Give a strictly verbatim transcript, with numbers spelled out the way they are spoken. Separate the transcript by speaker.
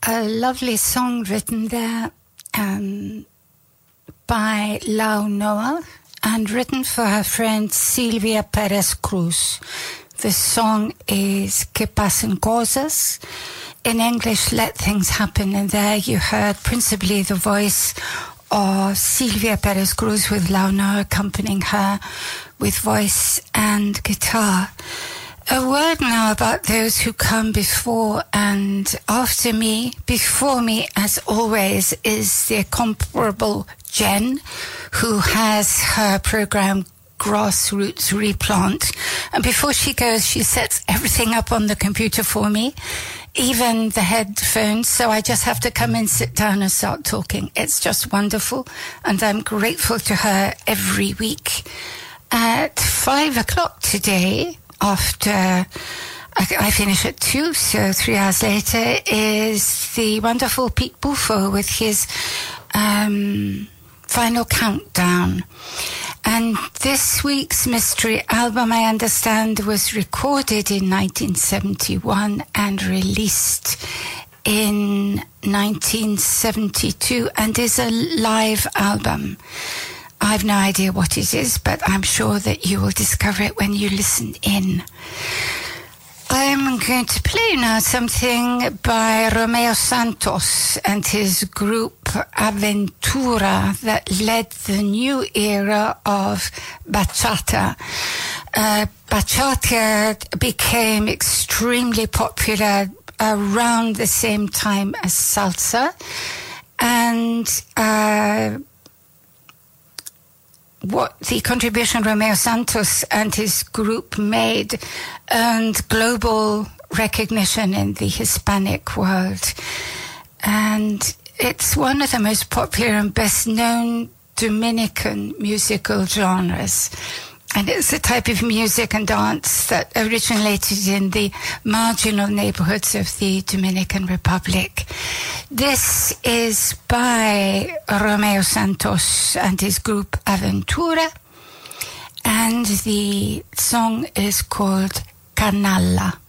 Speaker 1: a lovely song written there um, by Lau Noah and written for her friend Silvia Perez Cruz. The song is Que Pasen Cosas. In English, Let Things Happen. And there you heard principally the voice of Silvia Perez Cruz with Lau Noah accompanying her with voice and guitar. A word now about those who come before and after me. Before me, as always, is the incomparable Jen, who has her program Grassroots Replant. And before she goes, she sets everything up on the computer for me, even the headphones, so I just have to come and sit down and start talking. It's just wonderful, and I'm grateful to her every week. At five o'clock today, after I, I finish at two, so three hours later, is the wonderful Pete Buffo with his um, final countdown. And this week's mystery album, I understand, was recorded in nineteen seventy-one and released in nineteen seventy-two and is a live album. I've no idea what it is, but I'm sure that you will discover it when you listen in. I'm going to play now something by Romeo Santos and his group Aventura that led the new era of bachata. Uh, bachata became extremely popular around the same time as salsa, and uh, what the contribution Romeo Santos and his group made earned global recognition in the Hispanic world. And it's one of the most popular and best known Dominican musical genres. And it's the type of music and dance that originated in the marginal neighborhoods of the Dominican Republic. This is by Romeo Santos and his group Aventura, and the song is called Canalla.